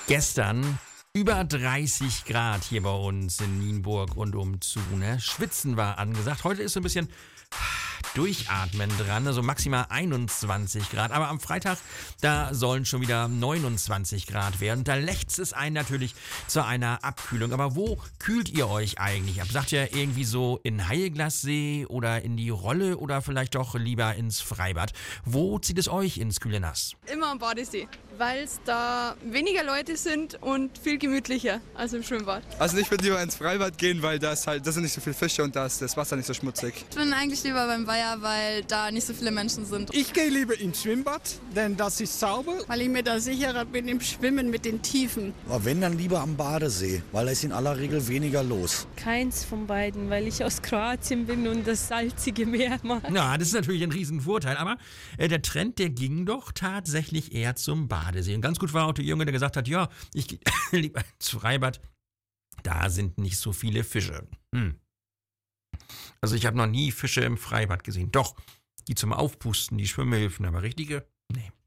Gestern über 30 Grad hier bei uns in Nienburg und umzu. Ne? Schwitzen war angesagt. Heute ist so ein bisschen Durchatmen dran, also maximal 21 Grad. Aber am Freitag, da sollen schon wieder 29 Grad werden. Da lächzt es einen natürlich zu einer Abkühlung. Aber wo kühlt ihr euch eigentlich ab? Sagt ihr irgendwie so in Heilglassee oder in die Rolle oder vielleicht doch lieber ins Freibad? Wo zieht es euch ins kühle Nass? Immer am Badesee, weil es da weniger Leute sind und viel gemütlicher als im Schwimmbad. Also ich würde lieber ins Freibad gehen, weil da sind nicht so viele Fische und da ist das Wasser nicht so schmutzig. Ich bin eigentlich lieber beim Weiher, weil da nicht so viele Menschen sind. Ich gehe lieber ins Schwimmbad, denn das ist sauber. Weil ich mir da sicherer bin im Schwimmen mit den Tiefen. Aber wenn, dann lieber am Badesee, weil da ist in aller Regel weniger los. Keins von beiden, weil ich aus Kroatien bin und das salzige Meer mag. Ja, das ist natürlich ein Riesenvorteil, aber der Trend, der ging doch tatsächlich eher zum Badesee. Und ganz gut war auch der Junge, der gesagt hat, ja, ich gehe lieber ins Freibad, da sind nicht so viele Fische. Also ich habe noch nie Fische im Freibad gesehen. Doch, die zum Aufpusten, die Schwimmhilfen, aber richtige? Nee.